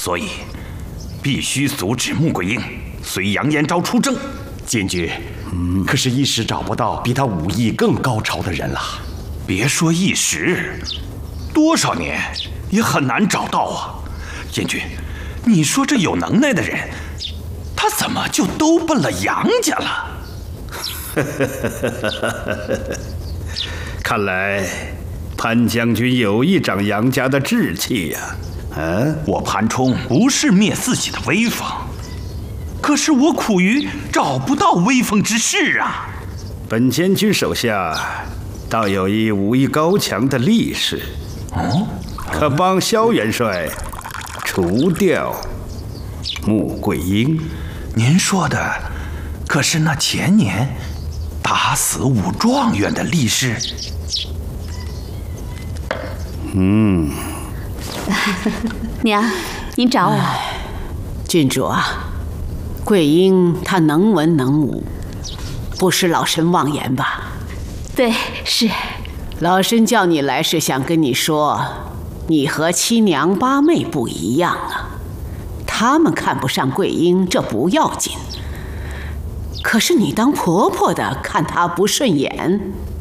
所以必须阻止穆桂英随杨延昭出征。 监军，可是一时找不到比他武艺更高超的人了。 别说一时，多少年也很难找到啊。监军，你说这有能耐的人，他怎么就都奔了杨家了？ 看来潘将军有意长杨家的志气呀。 我潘冲不是灭自己的威风，可是我苦于找不到威风之士啊。 本监军手下倒有一武艺高强的力士，可帮萧元帅除掉穆桂英。 您说的可是那前年打死武状元的力士？ 娘，您找我。 郡主啊，桂英她能文能武，不是老身妄言吧？ 对，是。 老身叫你来是想跟你说，你和七娘八妹不一样啊。他们看不上桂英，这不要紧。可是你当婆婆的看她不顺眼，